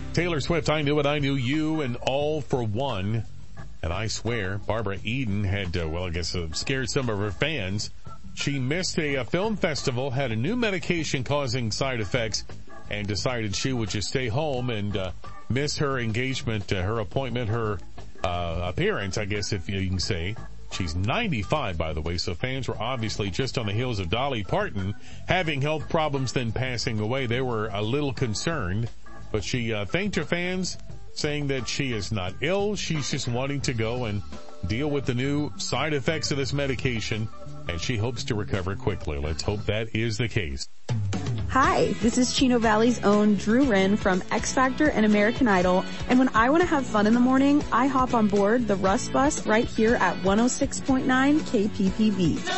Taylor Swift, I Knew It, I Knew You, and All for One. And I swear, Barbara Eden had, scared some of her fans. She missed a film festival, had a new medication causing side effects, and decided she would just stay home and miss her engagement, her appointment, her appearance, I guess if you can say. She's 95, by the way, so fans were obviously just on the heels of Dolly Parton having health problems, then passing away. They were a little concerned, but she thanked her fans, saying that she is not ill. She's just wanting to go and deal with the new side effects of this medication, and she hopes to recover quickly. Let's hope that is the case. Hi, this is Chino Valley's own Drew Wren from X Factor and American Idol. And when I want to have fun in the morning, I hop on board the Russ Bus right here at 106.9 KPPV.